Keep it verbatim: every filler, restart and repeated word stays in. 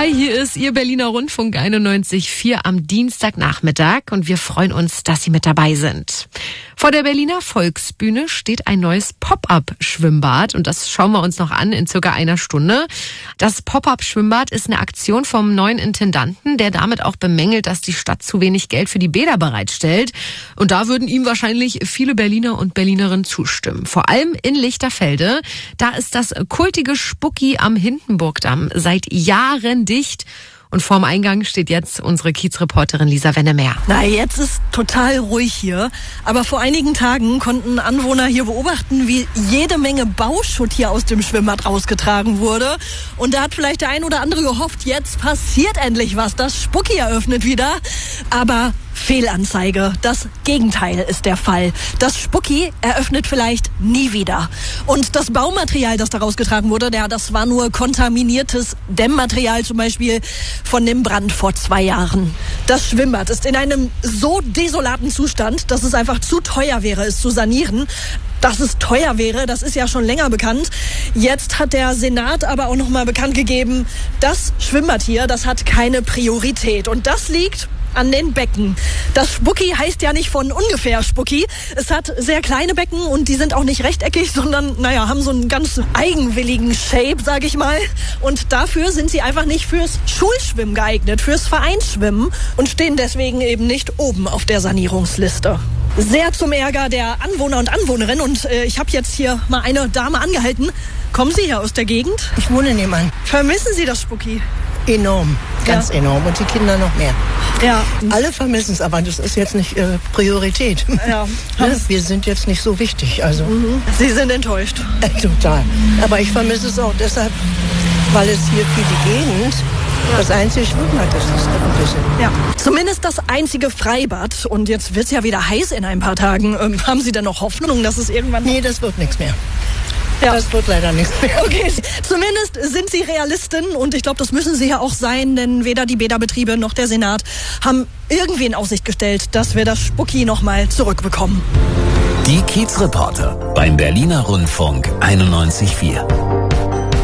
Hi, hier ist Ihr Berliner Rundfunk einundneunzig Komma vier am Dienstagnachmittag und wir freuen uns, dass Sie mit dabei sind. Vor der Berliner Volksbühne steht ein neues Pop-up-Schwimmbad und das schauen wir uns noch an in circa einer Stunde. Das Pop-up-Schwimmbad ist eine Aktion vom neuen Intendanten, der damit auch bemängelt, dass die Stadt zu wenig Geld für die Bäder bereitstellt. Und da würden ihm wahrscheinlich viele Berliner und Berlinerinnen zustimmen. Vor allem in Lichterfelde. Da ist das kultige Spucki am Hindenburgdamm seit Jahren dicht. Und vorm Eingang steht jetzt unsere Kiezreporterin Lisa Wennemer. Na, jetzt ist total ruhig hier. Aber vor einigen Tagen konnten Anwohner hier beobachten, wie jede Menge Bauschutt hier aus dem Schwimmbad rausgetragen wurde. Und da hat vielleicht der ein oder andere gehofft, jetzt passiert endlich was. Das Spucki eröffnet wieder. Aber Fehlanzeige. Das Gegenteil ist der Fall. Das Spucki eröffnet vielleicht nie wieder. Und das Baumaterial, das da rausgetragen wurde, ja, das war nur kontaminiertes Dämmmaterial, zum Beispiel von dem Brand vor zwei Jahren. Das Schwimmbad ist in einem so desolaten Zustand, dass es einfach zu teuer wäre, es zu sanieren. Dass es teuer wäre, das ist ja schon länger bekannt. Jetzt hat der Senat aber auch noch mal bekannt gegeben, das Schwimmbad hier, das hat keine Priorität. Und das liegt an den Becken. Das Spucki heißt ja nicht von ungefähr Spucki. Es hat sehr kleine Becken und die sind auch nicht rechteckig, sondern, naja, haben so einen ganz eigenwilligen Shape, sag ich mal. Und dafür sind sie einfach nicht fürs Schulschwimmen geeignet, fürs Vereinsschwimmen und stehen deswegen eben nicht oben auf der Sanierungsliste. Sehr zum Ärger der Anwohner und Anwohnerinnen. Und äh, ich habe jetzt hier mal eine Dame angehalten. Kommen Sie hier aus der Gegend? Ich wohne nebenan. Vermissen Sie das Spucki? Enorm, ganz ja. enorm. Und die Kinder noch mehr. Ja. Alle vermissen es, aber das ist jetzt nicht äh, Priorität. Ja. Ne? Wir sind jetzt nicht so wichtig. Also. Mhm. Sie sind enttäuscht. Äh, total. Aber ich vermisse es auch deshalb, weil es hier für die Gegend das einzige Schwimmbad ist, das öffentliche. Ja, zumindest das einzige Freibad. Und jetzt wird es ja wieder heiß in ein paar Tagen. Ähm, haben Sie denn noch Hoffnung, dass es irgendwann... Nee, das wird nichts mehr. Ja. Das wird leider nichts mehr. Okay, zumindest sind Sie Realistin und ich glaube, das müssen Sie ja auch sein, denn weder die Bäderbetriebe noch der Senat haben irgendwie in Aussicht gestellt, dass wir das Spucki nochmal zurückbekommen. Die Kiezreporter beim Berliner Rundfunk einundneunzig Komma vier.